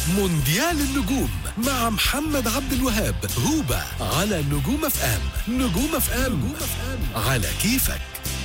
مونديال النجوم مع محمد عبد الوهاب هوبا على نجوم اف ام. نجوم اف ام على كيفك.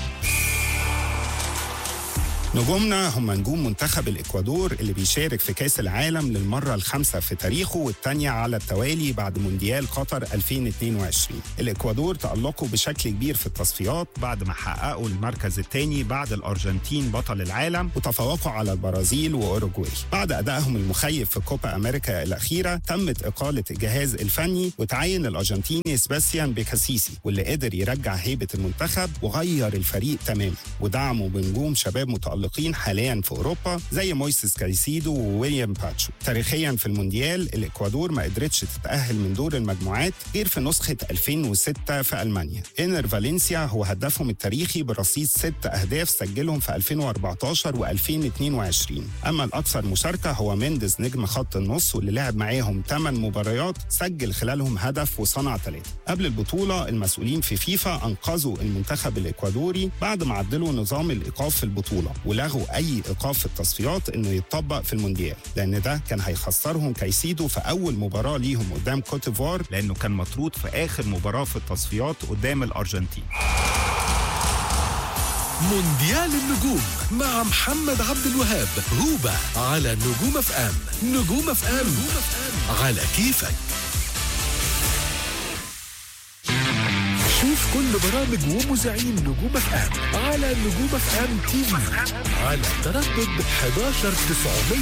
نجومنا هم نجوم منتخب الإكوادور اللي بيشارك في كأس العالم للمرة الخامسة في تاريخه والتانية على التوالي بعد مونديال قطر 2022. الإكوادور تألقوا بشكل كبير في التصفيات بعد ما حققوا المركز الثاني بعد الأرجنتين بطل العالم، وتفوقوا على البرازيل وأوروغواي. بعد أدائهم المخيف في كوبا أمريكا الأخيرة تمت إقالة الجهاز الفني وتعين الأرجنتيني سباستيان بيكاسيسي، واللي قدر يرجع هيبة المنتخب وغير الفريق تماما، ودعموا بنجوم شباب متألقين حاليا في أوروبا زي مويسيس كايسيدو وويليام باتشو. تاريخيا في المونديال الإكوادور ما قدرتش تتأهل من دور المجموعات غير في نسخة 2006 في ألمانيا. إنر فالنسيا هو هدافهم التاريخي برصيد 6 أهداف سجلهم في 2014 و2022. أما الأكثر مشاركة هو مينديز نجم خط النص، واللي لعب معاهم 8 مباريات سجل خلالهم هدف وصنع 3. قبل البطولة المسؤولين في فيفا أنقذوا المنتخب الإكوادوري بعد ما عدلوا نظام الإيقاف في البطولة ولغوا أي إيقاف في التصفيات إنه يتطبق في المونديال، لأن ده كان هيخسرهم كايسيدو في أول مباراة ليهم قدام كوت ديفوار، لأنه كان مطرود في آخر مباراة في التصفيات قدام الأرجنتين. مونديال النجوم مع محمد عبد الوهاب هوبا على نجوم اف ام. نجوم اف ام على كيفك. شوف كل برامج ومذيعين نجوم اف ام على نجوم اف ام تي في على تردد 11900.